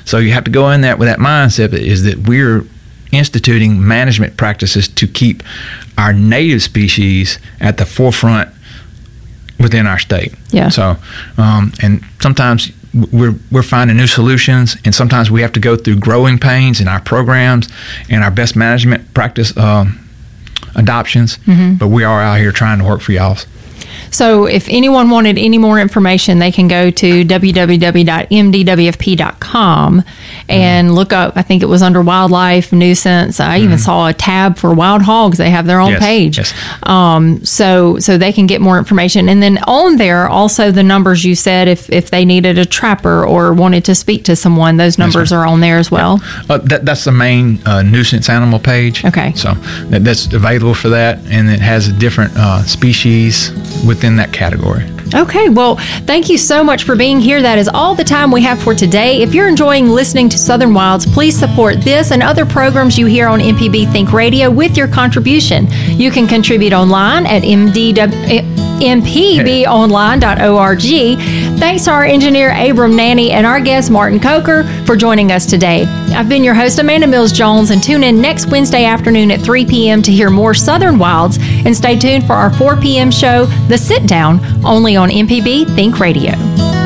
So you have to go in that with that mindset is that we're instituting management practices to keep our native species at the forefront within our state. Yeah. So, and sometimes we're finding new solutions, and sometimes we have to go through growing pains in our programs and our best management practice adoptions. But we are out here trying to work for y'all. So if anyone wanted any more information, they can go to www.mdwfp.com and look up, I think it was under wildlife nuisance. I even saw a tab for wild hogs. They have their own page. Yes. So they can get more information. And then on there, also the numbers you said, if they needed a trapper or wanted to speak to someone, those numbers are on there as well. That's the main nuisance animal page. Okay. So that's available for that, and it has a different species within that category. Okay, well, thank you so much for being here. That is all the time we have for today. If you're enjoying listening to Southern Wilds, please support this and other programs you hear on MPB Think Radio with your contribution. You can contribute online at mpbonline.org. Thanks to our engineer, Abram Nanny, and our guest, Martin Coker, for joining us today. I've been your host, Amanda Mills Jones, and tune in next Wednesday afternoon at 3 p.m. to hear more Southern Wilds, and stay tuned for our 4 p.m. show, The Sit Down, only on MPB Think Radio.